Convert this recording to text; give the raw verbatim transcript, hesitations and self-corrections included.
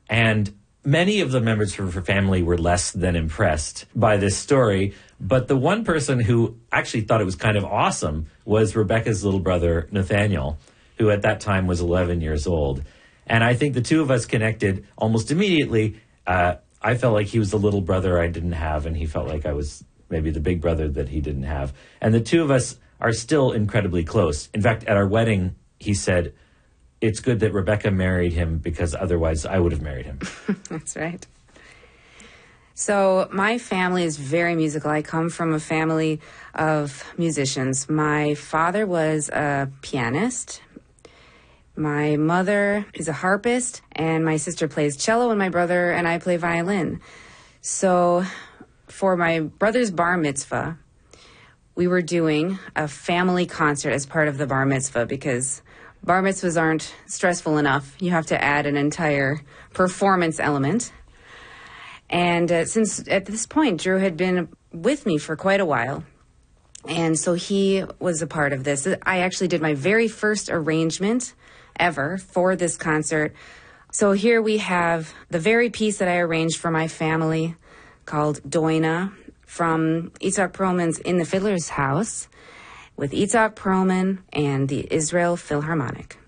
And many of the members of her family were less than impressed by this story. But the one person who actually thought it was kind of awesome was Rebecca's little brother, Nathaniel, who at that time was eleven years old. And I think the two of us connected almost immediately. Uh, I felt like he was the little brother I didn't have, and he felt like I was maybe the big brother that he didn't have. And the two of us are still incredibly close. In fact, at our wedding, he said, it's good that Rebecca married him because otherwise I would have married him. That's right. So my family is very musical. I come from a family of musicians. My father was a pianist. My mother is a harpist, and my sister plays cello, and my brother and I play violin. So for my brother's bar mitzvah, we were doing a family concert as part of the bar mitzvah because bar mitzvahs aren't stressful enough. You have to add an entire performance element. And uh, since at this point, Drew had been with me for quite a while. And so he was a part of this. I actually did my very first arrangement ever for this concert. So here we have the very piece that I arranged for my family called Doina from Itzhak Perlman's In the Fiddler's House with Itzhak Perlman and the Israel Philharmonic.